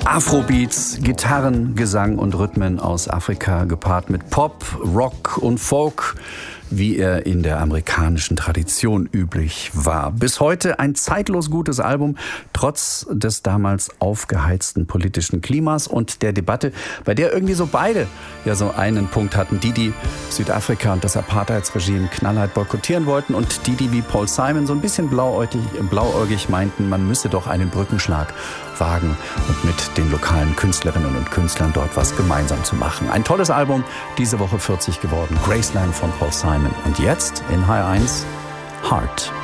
Afrobeats, Gitarren, Gesang und Rhythmen aus Afrika, gepaart mit Pop, Rock und Folk, wie er in der amerikanischen Tradition üblich war. Bis heute ein zeitlos gutes Album, trotz des damals aufgeheizten politischen Klimas und der Debatte, bei der irgendwie so beide ja so einen Punkt hatten. Die Südafrika und das Apartheidsregime knallhart boykottieren wollten, und die wie Paul Simon so ein bisschen blauäugig meinten, man müsse doch einen Brückenschlag wagen und mit den lokalen Künstlerinnen und Künstlern dort was gemeinsam zu machen. Ein tolles Album, diese Woche 40 geworden, Graceland von Paul Simon. Und jetzt in HR1, Heart.